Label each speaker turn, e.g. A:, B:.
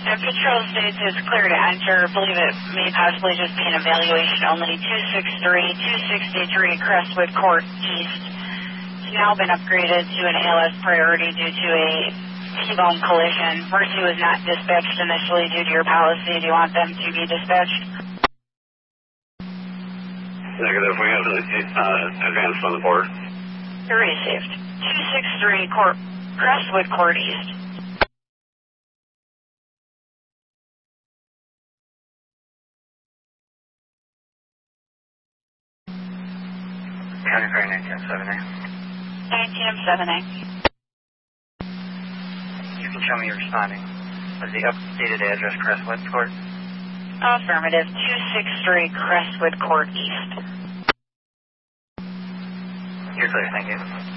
A: The patrol states it's clear to enter. I believe it may possibly just be an evaluation only. 263 Crestwood Court East. It's now been upgraded to an ALS priority due to a T-bone collision. Mercy was not dispatched initially due to your policy. Do you want them to be dispatched?
B: Negative. We have advanced on the board.
A: You're received. 263 Crestwood Court East.
B: County Fair 19-7A.
A: 19-7A.
B: You can show me you're responding. Is the updated address Crestwood Court?
A: Affirmative. 263 Crestwood Court East.
B: You're clear, thank you.